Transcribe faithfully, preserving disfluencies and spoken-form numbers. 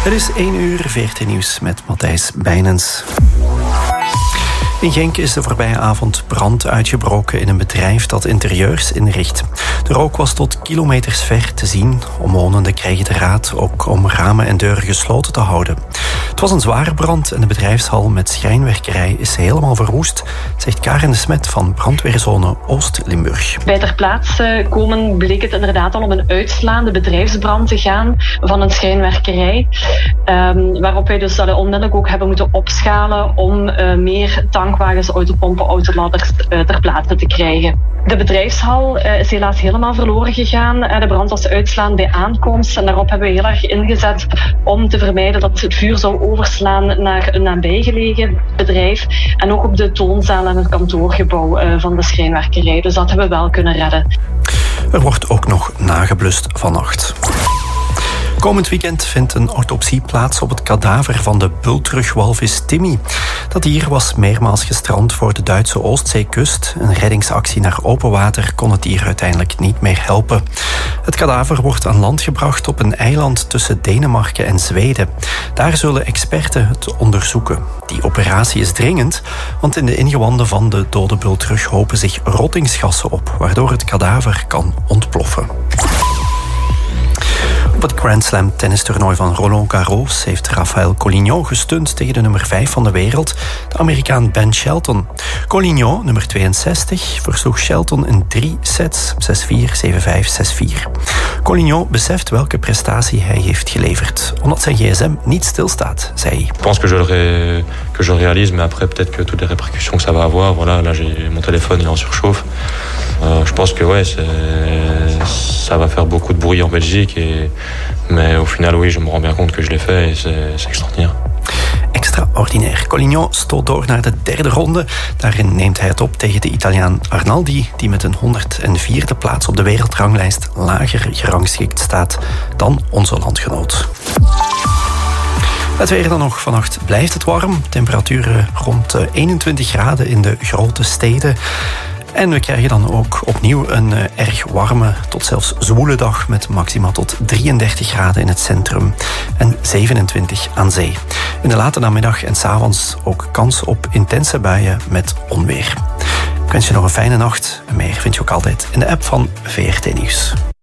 Het is één uur, V R T Nieuws met Matthijs Bijnens. In Genk is de voorbije avond brand uitgebroken in een bedrijf dat interieurs inricht. De rook was tot kilometers ver te zien. Omwonenden krijgen de raad ook om ramen en deuren gesloten te houden. Het was een zware brand en de bedrijfshal met schrijnwerkerij is helemaal verwoest, zegt Karen de Smet van brandweerzone Oost-Limburg. Bij ter plaatse komen bleek het inderdaad al om een uitslaande bedrijfsbrand te gaan van een schrijnwerkerij. Um, waarop wij dus uh, onmiddellijk ook hebben moeten opschalen om uh, meer tankwagens, autopompen, autoladders uh, ter plaatse te krijgen. De bedrijfshal uh, is helaas helemaal verloren gegaan. Uh, de brand was uitslaand bij aankomst en daarop hebben we heel erg ingezet om te vermijden dat het vuur zou overslaan naar een nabijgelegen bedrijf en ook op de toonzaal en het kantoorgebouw uh, van de schrijnwerkerij. Dus dat hebben we wel kunnen redden. Er wordt ook nog nageblust vannacht. Komend weekend vindt een autopsie plaats op het kadaver van de bultrugwalvis Timmy. Dat dier was meermaals gestrand voor de Duitse Oostzeekust. Een reddingsactie naar open water kon het dier uiteindelijk niet meer helpen. Het kadaver wordt aan land gebracht op een eiland tussen Denemarken en Zweden. Daar zullen experten het onderzoeken. Die operatie is dringend, want in de ingewanden van de dode bultrug hopen zich rottingsgassen op, waardoor het kadaver kan ontploffen. Op het Grand Slam tennistoernooi van Roland Garros heeft Rafael Collignon gestund tegen de nummer vijf van de wereld, de Amerikaan Ben Shelton. Collignon, nummer tweeënzestig, versloeg Shelton in drie sets, zes vier, zeven vijf, zes vier. Collignon beseft welke prestatie hij heeft geleverd, omdat zijn gsm niet stilstaat, zei hij. Ik pense que je le, que je le réalise, mais après peut-être que toutes les répercussions que ça va avoir, voilà, là j'ai mon téléphone il est en surchauffe. Euh, je pense que ouais, ça va faire beaucoup de bruit en Belgique, et, mais au final oui, je me rends bien compte que je l'ai fait et c'est extraordinaire. Extraordinair. Collignon stoot door naar de derde ronde. Daarin neemt hij het op tegen de Italiaan Arnaldi, die met een honderdvierde plaats op de wereldranglijst lager gerangschikt staat dan onze landgenoot. Het weer dan nog. Vannacht blijft het warm. Temperaturen rond eenentwintig graden in de grote steden. En we krijgen dan ook opnieuw een uh, erg warme tot zelfs zwoele dag met maxima tot drieëndertig graden in het centrum en zevenentwintig aan zee. In de late namiddag en 's avonds ook kans op intense buien met onweer. Ik wens je nog een fijne nacht en meer vind je ook altijd in de app van V R T Nieuws.